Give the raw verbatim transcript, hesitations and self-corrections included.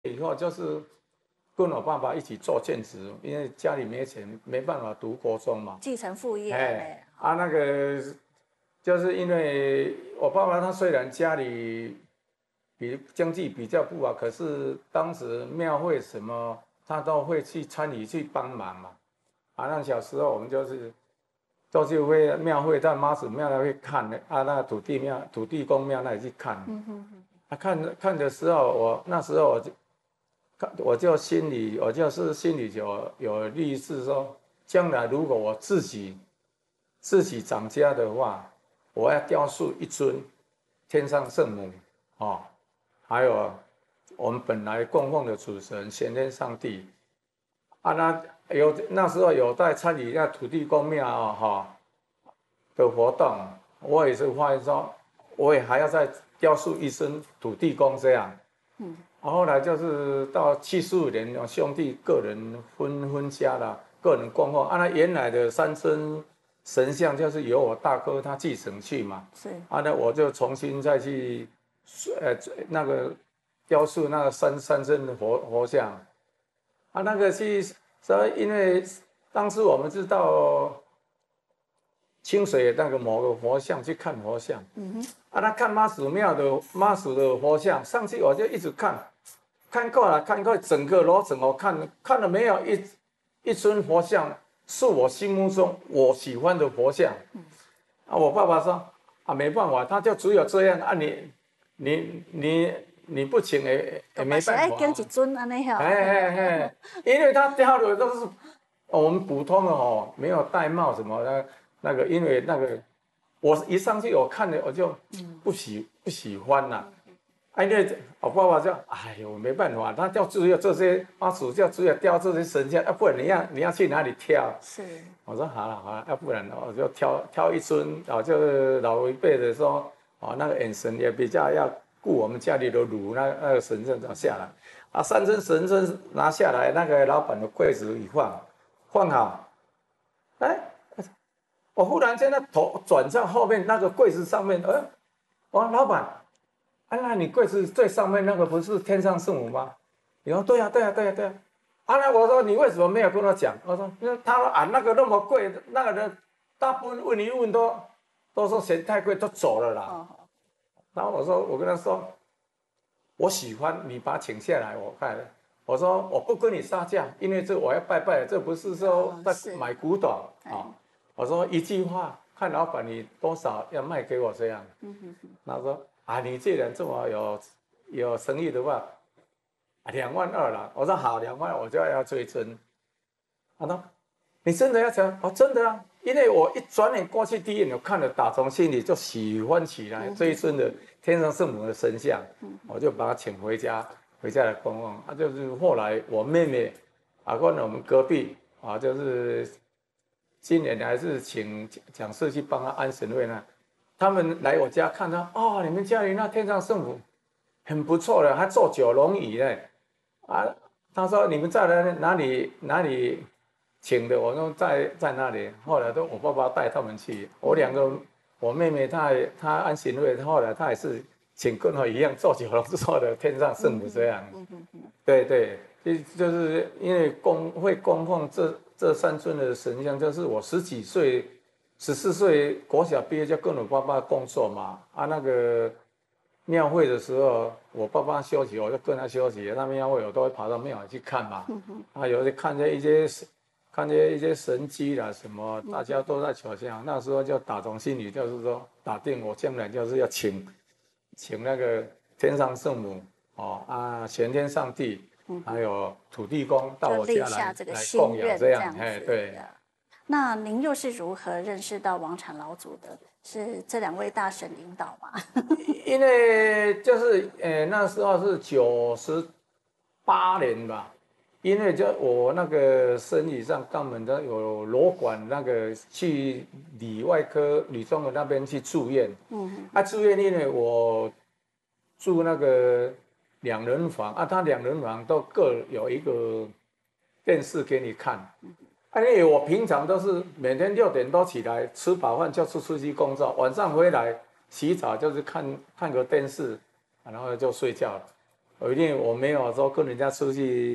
以后就是跟我爸爸一起做兼职，因为家里没钱，没办法读国中嘛。 继承父业。 哎，啊，那个就是因为我爸爸他虽然家里比经济比较不好，可是当时庙会什么他都会去参与去帮忙嘛。啊，那小时候我们就是都是会庙会在妈祖庙那会看的，啊，那土地庙、土地公庙那里去看。嗯哼哼。啊，看看的时候，我那时候我就看，我就心里，我就是心里有有立志说，将来如果我自己自己长家的话，我要雕塑一尊天上圣母，哦，还有我们本来供奉的主神先天上帝。啊，那有那时候有在参与那土地公庙啊哈的活动，我也是发现说，我也还要再雕塑一身土地公这样。嗯，后来就是到七十五年，兄弟个人分分家了，个人供奉。啊，那原来的三尊神像就是由我大哥他继承去嘛。是。啊，那我就重新再去，呃，那个雕塑那个三三尊的佛佛像。啊，那个是说，因为当时我们是到清水那个某个佛像去看佛像，嗯哼，啊，那看妈祖庙的妈祖的佛像，上去我就一直看，看过来看过整个楼层，我看看了没有一一尊佛像是我心目中我喜欢的佛像，嗯，啊，我爸爸说啊，没办法，他就只有这样啊，你你你。你不请也也没办法。 跟一尊安尼吼。 哎哎哎，因为他挑的都是我们普通的哦，没有戴帽什么的，那个因为那个我一上去我看了我就不喜不喜欢啦。哎，因为我爸爸就哎呦没办法，他就只有这些妈祖就只有雕这些神像，要不然你要你要去哪里挑？是。我说好了好了，要不然我就挑挑一尊，哦，就是老一辈的说，哦那个眼神也比较要。顾我们家里的炉，那那个神圣找下来，啊，三尊神圣拿下来，那个老板的柜子一放，放好，哎，我忽然间那头转向后面那个柜子上面，呃，我说老板，啊，那你柜子最上面那个不是天上圣母吗？你说对呀、啊、对呀、啊、对呀、啊、对呀、啊，啊，那我说你为什么没有跟我讲？我说，因为他说啊那个那么贵，那个人大部分问一问都都说嫌太贵，都走了啦。哦，然后我说，我跟他说，我喜欢你把它请下来，我看。我说我不跟你杀价，因为这我要拜拜，这不是说在买古董啊、哦。我说一句话，看老板你多少要卖给我这样。嗯哼哼。他说啊，你既然这么有有生意的话，两万二了。我说好，两万我就要追尊。他说你真的要讲？哦，真的啊。因为我一转眼过去，第一眼我看了，打从心里就喜欢起来这一尊的天上圣母的神像，我就把它请回家，回家来供奉。啊，就是后来我妹妹啊，跟我们隔壁啊，就是今年还是请讲师去帮他安神会呢。他们来我家看到，哦，你们家里那天上圣母很不错的，还做九龙椅呢。啊，他说你们在哪哪里哪里？请的，我说在在那里，后来都我爸爸带他们去，我两个，我妹妹她也她安行会，后来她也是请跟我一样做九龙做的天上圣母这样，嗯嗯嗯，对对，就就是因为供会供奉这这三尊的神像，就是我十几岁、十四岁国小毕业就跟我爸爸工作嘛，啊那个庙会的时候，我爸爸休息，我就跟他休息，那庙会我都会跑到庙里去看嘛，啊有的看见一些。看见一些神迹啦，什么大家都在求像，那时候就打从心里就是说，打定我将来就是要请，请那个天上圣母哦啊，玄天上帝，还有土地公到我家来来供养这样，哎对。 那您又是如何认识到王产老祖的？是这两位大神引导吗？ 因为就是呃那时候是九十八年吧。因为就我那个生理上肛门的有瘘管，那个去理外科李中的那边去住院，嗯，啊住院因为我住那个两人房啊，他两人房都各有一个电视给你看，啊，因为我平常都是每天六点多起来吃饱饭就出出去工作，晚上回来洗澡就是看看个电视，然后就睡觉了。 有一天我没有说跟人家出去